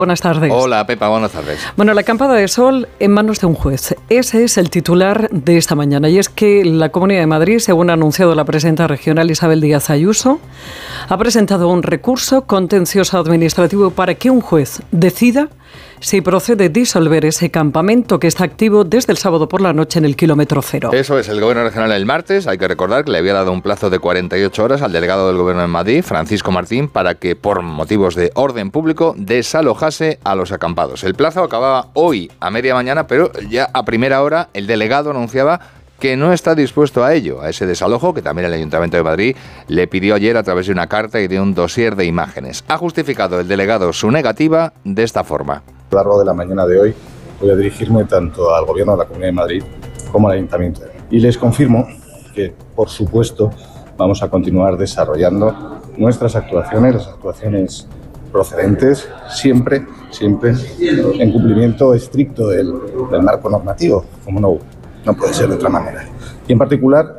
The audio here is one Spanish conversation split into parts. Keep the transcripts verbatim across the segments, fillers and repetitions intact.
Buenas tardes. Hola, Pepa, buenas tardes. Bueno, la acampada de sol en manos de un juez. Ese es el titular de esta mañana. Y es que la Comunidad de Madrid, según ha anunciado la presidenta regional Isabel Díaz Ayuso, ha presentado un recurso contencioso administrativo para que un juez decida si procede disolver ese campamento que está activo desde el sábado por la noche en el kilómetro cero. Eso es, el Gobierno regional el martes, hay que recordar que le había dado un plazo de cuarenta y ocho horas al delegado del Gobierno en Madrid, Francisco Martín, para que por motivos de orden público desalojase a los acampados. El plazo acababa hoy a media mañana, pero ya a primera hora el delegado anunciaba que no está dispuesto a ello, a ese desalojo que también el Ayuntamiento de Madrid le pidió ayer a través de una carta y de un dossier de imágenes. Ha justificado el delegado su negativa de esta forma. A lo largo de la mañana de hoy voy a dirigirme tanto al Gobierno de la Comunidad de Madrid como al Ayuntamiento. Y les confirmo que, por supuesto, vamos a continuar desarrollando nuestras actuaciones, las actuaciones procedentes, siempre, siempre en cumplimiento estricto del, del marco normativo, como no, no puede ser de otra manera. Y en particular,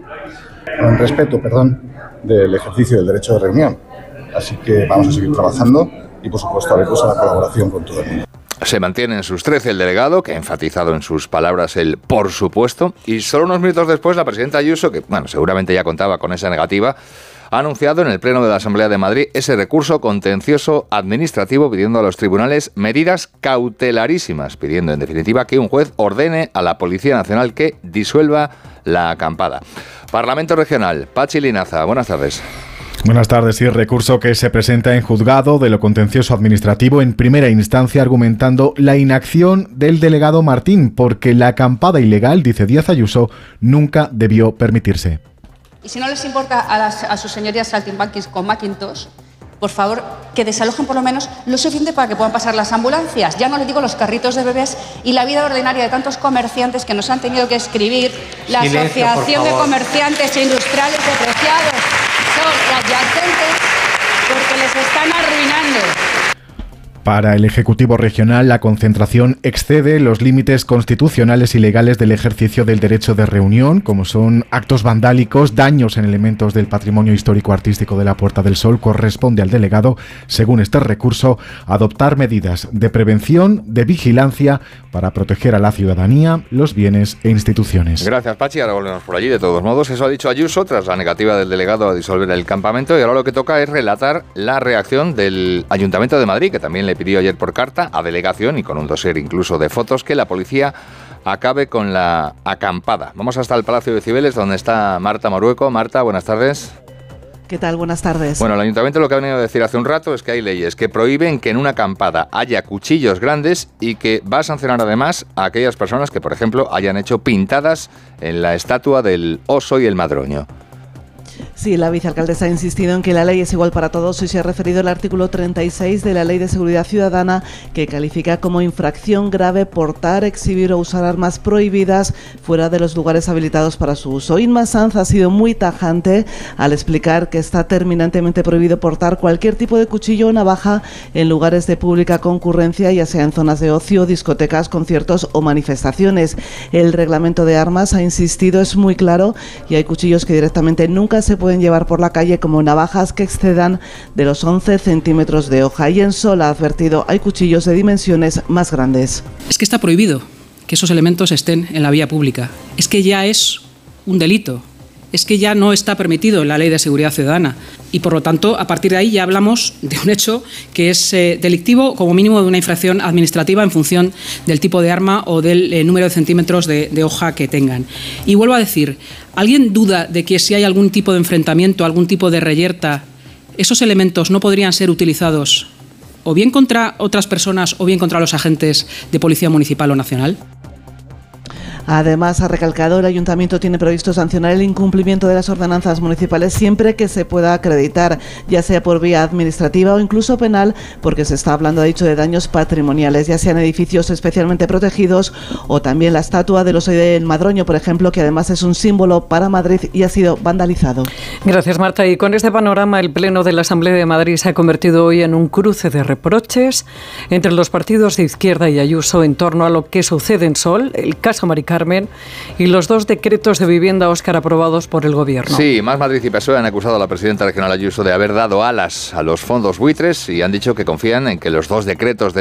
en respeto, perdón, del ejercicio del derecho de reunión. Así que vamos a seguir trabajando y, por supuesto, abiertos a la colaboración con todo el mundo. Se mantiene en sus trece el delegado, que ha enfatizado en sus palabras el por supuesto, y solo unos minutos después la presidenta Ayuso, que bueno, seguramente ya contaba con esa negativa, ha anunciado en el Pleno de la Asamblea de Madrid ese recurso contencioso administrativo pidiendo a los tribunales medidas cautelarísimas, pidiendo en definitiva que un juez ordene a la Policía Nacional que disuelva la acampada. Parlamento Regional, Pachi Linaza, buenas tardes. Buenas tardes. Sí, recurso que se presenta en juzgado de lo contencioso administrativo en primera instancia argumentando la inacción del delegado Martín porque la acampada ilegal, dice Díaz Ayuso, nunca debió permitirse. Y si no les importa a, las, a sus señorías saltimbanquis con Macintosh, por favor, que desalojen por lo menos lo suficiente para que puedan pasar las ambulancias. Ya no les digo los carritos de bebés y la vida ordinaria de tantos comerciantes que nos han tenido que escribir la Silencio, Asociación de Comerciantes e Industriales Depreciados. Son adyacentes porque les están arruinando. Para el Ejecutivo Regional, la concentración excede los límites constitucionales y legales del ejercicio del derecho de reunión, como son actos vandálicos, daños en elementos del patrimonio histórico-artístico de la Puerta del Sol. Corresponde al delegado, según este recurso, adoptar medidas de prevención, de vigilancia, para proteger a la ciudadanía, los bienes e instituciones. Gracias, Pachi. Ahora volvemos por allí. De todos modos, eso ha dicho Ayuso tras la negativa del delegado a disolver el campamento, y ahora lo que toca es relatar la reacción del Ayuntamiento de Madrid, que también le pidió ayer por carta a delegación y con un dossier incluso de fotos que la policía acabe con la acampada. Vamos hasta el Palacio de Cibeles, donde está Marta Morueco. Marta, buenas tardes. ¿Qué tal? Buenas tardes. Bueno, el Ayuntamiento lo que ha venido a decir hace un rato es que hay leyes que prohíben que en una acampada haya cuchillos grandes y que va a sancionar además a aquellas personas que, por ejemplo, hayan hecho pintadas en la estatua del oso y el madroño. Sí, la vicealcaldesa ha insistido en que la ley es igual para todos y se ha referido al artículo treinta y seis de la Ley de Seguridad Ciudadana, que califica como infracción grave portar, exhibir o usar armas prohibidas fuera de los lugares habilitados para su uso. Inma Sanz ha sido muy tajante al explicar que está terminantemente prohibido portar cualquier tipo de cuchillo o navaja en lugares de pública concurrencia, ya sea en zonas de ocio, discotecas, conciertos o manifestaciones. El reglamento de armas, ha insistido, es muy claro y hay cuchillos que directamente nunca se pueden llevar por la calle, como navajas que excedan de los once centímetros de hoja. Y en Sol ha advertido, hay cuchillos de dimensiones más grandes. Es que está prohibido que esos elementos estén en la vía pública. Es que ya es un delito. Es que ya no está permitido en la Ley de Seguridad Ciudadana. Y por lo tanto, a partir de ahí ya hablamos de un hecho que es eh, delictivo, como mínimo de una infracción administrativa en función del tipo de arma o del eh, número de centímetros de, de hoja que tengan. Y vuelvo a decir, ¿alguien duda de que si hay algún tipo de enfrentamiento, algún tipo de reyerta, esos elementos no podrían ser utilizados o bien contra otras personas o bien contra los agentes de policía municipal o nacional? Además, ha recalcado, el Ayuntamiento tiene previsto sancionar el incumplimiento de las ordenanzas municipales siempre que se pueda acreditar, ya sea por vía administrativa o incluso penal, porque se está hablando, ha dicho, de daños patrimoniales, ya sean edificios especialmente protegidos o también la estatua del oso y del madroño, por ejemplo, que además es un símbolo para Madrid y ha sido vandalizado. Gracias, Marta. Y con este panorama, el Pleno de la Asamblea de Madrid se ha convertido hoy en un cruce de reproches entre los partidos de Izquierda y Ayuso en torno a lo que sucede en Sol, el caso Mari Carmen y los dos decretos de vivienda, Óscar, aprobados por el Gobierno. Sí, Más Madrid y P S O E han acusado a la presidenta regional Ayuso de haber dado alas a los fondos buitres y han dicho que confían en que los dos decretos de